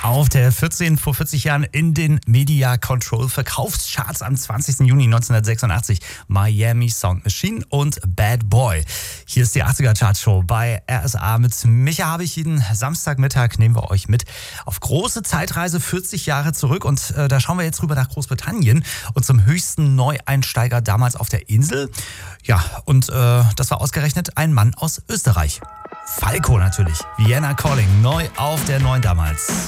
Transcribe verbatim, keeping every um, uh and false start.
Auf der vierzehn vor vierzig Jahren in den Media Control Verkaufscharts am zwanzigsten Juni neunzehnhundertsechsundachtzig Miami Sound Machine und Bad Boy. Hier ist die achtziger Chartshow bei R S A mit Micha Habich. Jeden Samstagmittag nehmen wir euch mit auf große Zeitreise vierzig Jahre zurück und äh, da schauen wir jetzt rüber nach Großbritannien und zum höchsten Neueinsteiger damals auf der Insel. Ja, und äh, das war ausgerechnet ein Mann aus Österreich. Falco natürlich. Vienna Calling, neu auf der neun damals.